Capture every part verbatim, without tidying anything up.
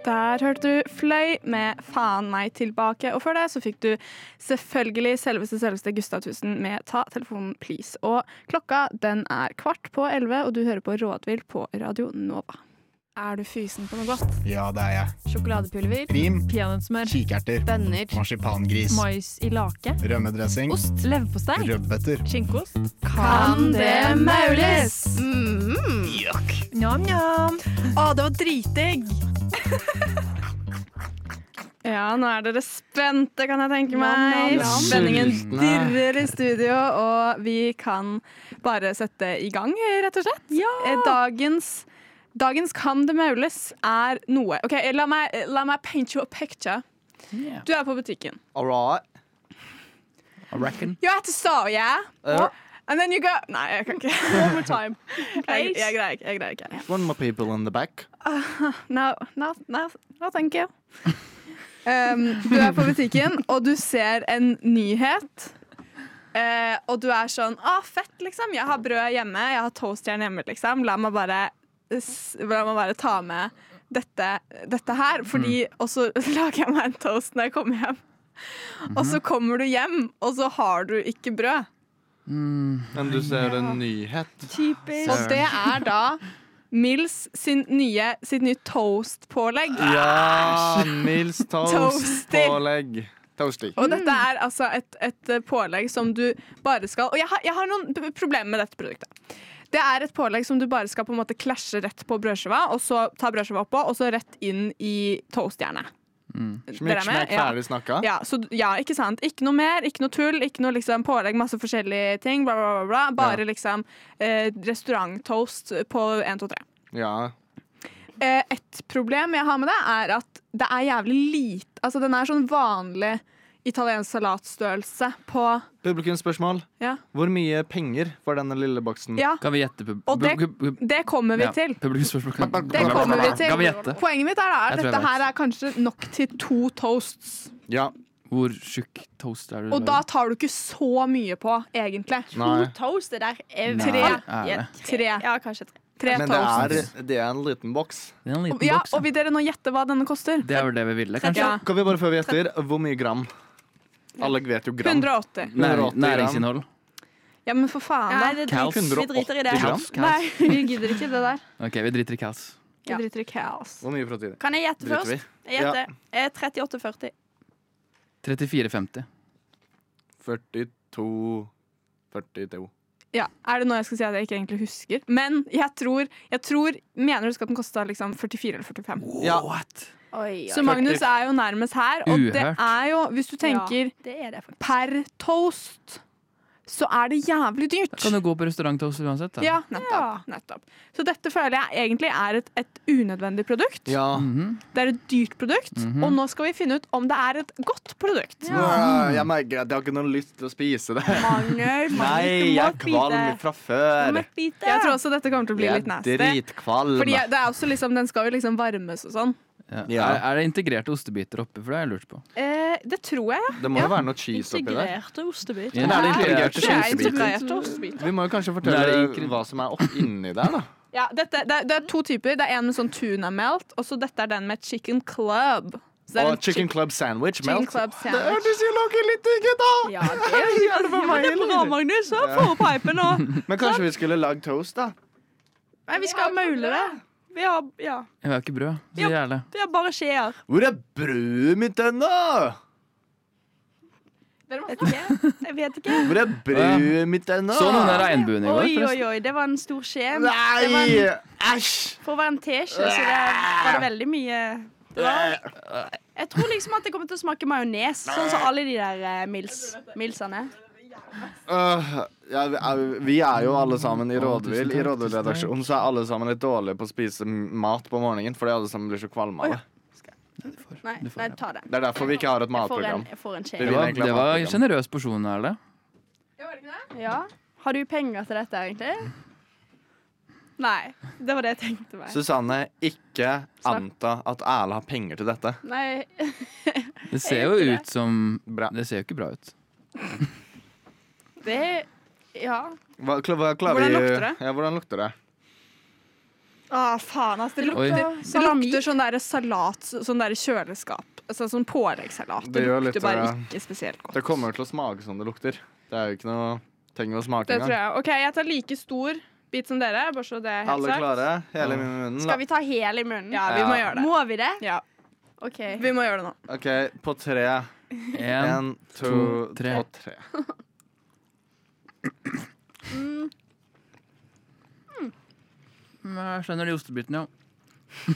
Der hørte du Fløy med Faen meg tilbake, og før det så fikk du selvfølgelig selveste selveste Gustav Tusen med Ta telefonen please. Og klokka den er kvart på elleve, og du hører på Rådvill på Radio Nova. Er du fysen på noe godt? Ja, det er jeg. Sjokoladepulver, Rim, peanøttsmør, kikerter, bønner, marsipangris, mais i lake, rømmedressing, ost, leverpostei, rødbeter. skinkost. Kan det maules? Mm. Jakk. Njam, njam. Å, det var dritdigg. Ja, nå er dere spente, kan jeg tenke meg. Nam, nam, nam. Spenningen Sultne. dirrer i studio, og vi kan bare sette i gang, rett og slett. Ja. Eh, Dagens, dagens Kan det maules er noe. Ok, la meg, la meg paint you a picture. Yeah. Du er på butikken. All right. I reckon. You're at the store, yeah? Uh, And then you go... Nei, jeg kan ikke. One more time. Jeg, jeg greier ikke, jeg greier ikke. one more people in the back. No, no, no, no thank you. Um, du er på butikken, og du ser en nyhet. Uh, og du er sånn, ah, fett liksom. Jeg har brød hjemme, jeg har toastjern hjemme liksom. La meg bare, la meg bare ta med dette, dette her. Fordi, Mm. og så lager jeg meg en toast når jeg kommer hjem. Og så kommer du hjem, og så har du ikke brød. Men du ser en nyhet. Typisk. Og det er da Mills sin nye, sitt nye toast-pålegg. Ja, Mills toast Toasty. pålegg. Toasty. Og dette er altså et, et pålegg som du bare skal... Og jeg har, jeg har noen p- problemer med dette produktet. Det er et pålegg som du bare skal på en måte klasje rett på brødskiva, og så ta brødskiva oppå, og så rett inn i toastjernet. Smekk, Dere er med? smekk, Ja. ferdig snakka. Ja, så, ja, ikke sant? Ikke noe mer, ikke noe tull, ikke noe liksom pålegg, masse forskjellige ting, bla, bla, bla, bla. Bare Ja. liksom eh, restauranttoast på en, to, tre. Ja. Eh, et problem jeg har med det, er at det er jævlig lite. Altså, den er sånn vanlig italiensk salatstørrelse på Publikumsspørsmål. Ja. Hvor mye penger for denne lille boksen? Ja, Kan vi gjette? Pub og det, pub- pub- det kommer vi ja, til. Publikumsspørsmål. Kan, Det kommer vi til. Kan vi gjette? Poenget mitt er da, Jeg tror jeg dette vet. her er kanskje nok til to toasts. Ja. Hvor tjukk toast er du? Og da tar du ikke så mye på, egentlig. Nei. Toast, det der er Nei, Tre. er det? Tre. Ja, kanskje tre. Tre Men det toasts. er, det er en liten boks. Det er en liten Ja, boks. og vil dere nå gjette hva denne koster? Det er vel det vi ville, kanskje? Ja. Kan vi bare før vi gjetter, hvor mye gram? Alle vet jo gram. hundre og åtti. Næring, hundre og åtti gram. næringsinnhold. Ja, men for faen, Nei, da. det Cows. driter, vi driter i det. gram? Nei, vi gidder ikke det der. Ok, vi driter i cows. Vi Ja. driter i kaos. Hvor mye protein? Kan jeg gjette Driter vi? først? Jeg gjetter. Eh, trettiåtte førti. trettifire femti. førtito førtito. Ja, Er det noe jeg skal si at jeg ikke egentlig husker? Men jeg tror, jeg tror Mener du husker at den kosta liksom førtifire eller førtifem? Ja. What? Oi, Så Magnus er jo nærmest her. Og det Uhørt. er jo, hvis du tenker Ja, det er det faktisk. per toast, så er det jævlig dyrt. Kan du gå på restauranttoast uansett? Da? Ja, nettopp, nettopp. Så dette føler jeg egentlig er et, et unødvendig produkt. Ja. Mhm. Det er et dyrt produkt, Mhm. og nå skal vi finne ut om det er et godt produkt. Nå, Jeg merker at jeg har ikke noe lyst til å spise det. Magnus, Nei, jeg er kvalm fra før. Jeg tror også dette kommer til å bli Jeg litt er nasty. dritkvalm. Fordi jeg- det er også liksom, den skal jo liksom varmes og sånn. Ja. Ja. Er, er det integrerte ostebiter oppi? For det har jeg lurt på. Eh, det tror jeg, ja. Det må jo være noe cheese oppi der. Integrerte ostebiter. Ja, Men er det Ja, integrerte det er cheesebiter? integrerte ostebiter. Vi må jo kanskje Men er fortelle det ikke- hva som er opp inni der, da. Ja, dette, det, det er to typer. Det er en med sånn tuna melt, og så dette er den med chicken club. Så det er en Og chicken chick- club sandwich chicken melt. club Det sandwich. hørtes jo noe litt digg ut, da! Ja, det er jo for meg, det er bra, eller? Magnus. Så få opp hypen nå. Men kanskje vi skulle lagd toast, da? Nei, vi skal maule det. Vi har, ja, Jeg har ikke brød. Så Ja. jævlig. vi har bare skjeer. Hvor er brødet mitt hen, da? Vet ikke. Jeg vet ikke. Hvor er brødet mitt hen, da? Så noen av regnbuen i går, Oi, oi, forresten. oi. Det var en stor skje. Det var Nei! en, Æsj! for å være en teskje, så det var det veldig mye det var, Jeg tror liksom at det kommer til å smake majones, sånn som alle de der eh, mils, milsene. Øh, ja, vi er- vi er jo alle sammen i Å, Rådvill. tusen I takk, Rådvill-redaksjonen så er alle sammen litt dårlige på å spise mat på morgenen fordi alle sammen blir så kvalme av det. Nei, Du får nei, det. ta det. Det er derfor vi ikke har et Jeg får en, matprogram. jeg får en Det skje. Det vil var, egentlig ha det var matprogram. generøs porsjon, er det? Ja. Har du penger til dette, egentlig? Nei. Det var det jeg tenkte meg. Susanne, ikke anta at Erle har penger til dette. Nei. Det ser Er jo ikke det? ut som Bra. Det ser jo ikke bra ut. Det Ja. Hva, kla- hva klarer Hvordan vi- lukter det? Ja, hvordan lukter det? Å, faen, ass. Det Oi. lukter, det Salami. lukter sånn der salat, sånn der kjøleskap. Altså sånn påleggssalat. Det, Det gjør lukter litt, bare ja. ikke spesielt godt. Det kommer til å smake som det lukter. Det er jo ikke noe ting å smake Det tror engang. jeg. OK, jeg tar like stor bit som dere, bare så det er helt Alle sagt. klare? Hele i munnen. Skal vi ta hele i munnen? Ja, vi må Ja. gjøre det. Må vi det? Ja, OK. vi må gjøre det nå. OK, på tre. En. En, to, to, tre. og tre. Mm. Jeg skjønner de ostebitene, ja.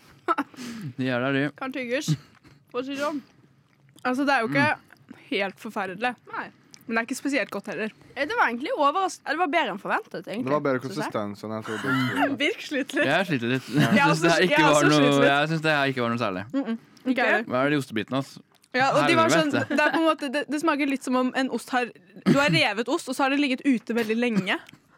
De er der, de. Kan tygges. For å si det sånn. Altså, det er jo ikke Mm. helt forferdelig. Nei. Men det er ikke spesielt godt heller. Eh, Det var egentlig overraskende. Det var bedre enn forventet, egentlig. Det var bedre synes jeg. konsistens enn jeg trodde. Birk sliter litt. Jeg sliter litt. Jeg Jeg syns det, også- her jeg ikke også var sliter noe- litt. jeg synes det her ikke var noe særlig. Ikke heller. Hva er de ostebitene, altså? Ja, og de var sånn, Helvete. det, er på en måte, det, det smaker litt som om en ost har Du har revet ost, og så har det ligget ute veldig lenge.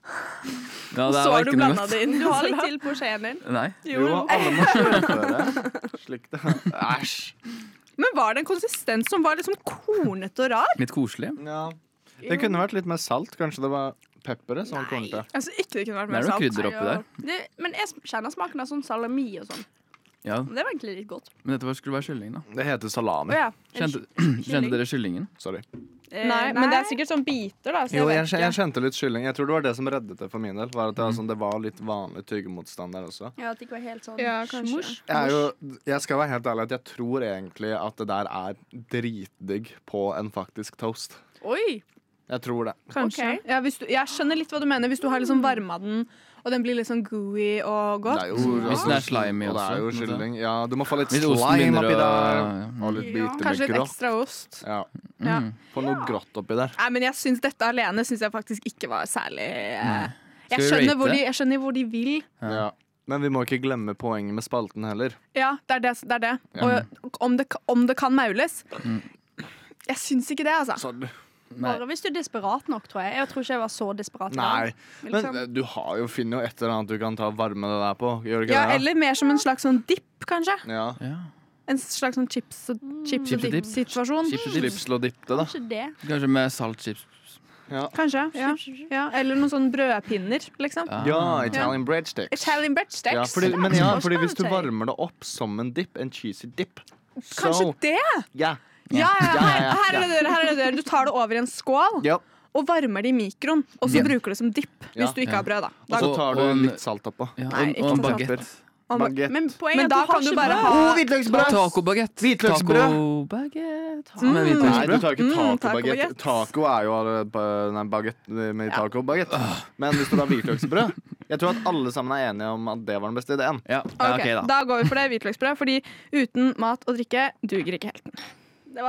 Ja, Og det så var har du ikke noe blanda godt. det inn. Du har litt til på skjeen din. Nei. Jo, alle må kjøpe Slik det. Æsj. Men var det en konsistens som var liksom kornete og rar? Litt koselig. Ja. Det kunne vært litt mer salt. Kanskje det var pepperet som var kornete. Altså, ikke det kunne vært Det mer er noe salt. krydder oppi der. Det, men jeg kjenner smaken av sånn salami og sånn. Ja, Det var egentlig litt godt. men dette var- skulle være kylling, da. Det heter Å salami. ja. Kjente, Kylling. kjente dere kyllingen? Sorry. Eh, Nei, men det er sikkert sånn biter, da. Så Jo, jeg, jeg kjen- vet jeg ikke. kjente litt kylling. Jeg tror det var det som reddet det for min del. Var at det, var sånn, det var litt vanlig tyggemotstand der også. Ja, at det ikke var helt sånn Ja, kanskje. smush. Jeg, er jo, jeg skal være helt ærlig at jeg tror egentlig at det der er dritdigg på en faktisk toast. Oi! Jeg tror det. Kanskje. Ok. Ja, hvis du, jeg skjønner litt hva du mener. Hvis du har liksom varma den, og den blir litt sånn gooey og godt. Det er jo, Hvis den er slimy og det er jo også, på en måte. kylling. Ja, du må få litt Hvis osten slime begynner oppi å- der. Og litt Ja. biter Kanskje med litt grått. ekstra ost. Ja, Ja. Mm. få noe grått oppi der. Nei, men jeg syns dette alene synes jeg faktisk ikke var særlig eh, Skal jeg, vi skjønner rate hvor de, det? jeg skjønner hvor de vil. Ja. Ja. Men vi må ikke glemme poenget med spalten heller. Ja, det er det. det, er det. Ja. Og om det, om det kan maules. Jeg syns ikke det, altså. Så, Nei. Bare hvis du er desperat nok, tror jeg. Jeg tror ikke jeg var så desperat. i nei, dag. men Liksom. eh, du har jo finner jo et eller annet du kan ta og varme det der på. Gjør du ikke Ja, det? eller mer som en slags sånn dip, kanskje. Ja. Ja. En slags sånn chips og, chips Chips og og dip. dip-situasjon. Chips og chips. Slips til å dippe det, da. Kanskje det. Kanskje med saltchips. Ja, Kanskje. Ja. Ja, eller noen sånne brødpinner, liksom. Ah. ja Italian breadsticks. Italian breadsticks. Ja, fordi, men ja, Også fordi hvis du kan du si. varmer det opp som en dip, en cheesy dip Kanskje så, det? ja. Ja, ja, Ja, her, ja, her ja. er det dere, her er det dere. Du tar det over i en skål Ja. og varmer det i mikroen. Og så Ja. bruker du det som dip Ja. hvis du ikke har brød. da, Og da så tar du Og en- litt salt oppå. Ja, Nei, og, ikke og en sant. bagett. Bagett. Men poenget Men er da at du har kan du ikke bare brød. ha- hvitløksbrød! Tacobagett. Hvitløksbrød. Tacobagett. Mm. Med Nei, du hvitløksbrød. tar ikke Mm, tacobagett. tacobagett. Taco er jo alle ba- nei, bagett med tacobagett. Men hvis du tar hvitløksbrød Jeg tror at alle sammen er enige om at det var den beste ideen. Ja, ja, Ok, ok, da. Da går vi for det. Hvitløksbrød. Fordi uten mat og drikke duger ikke helten.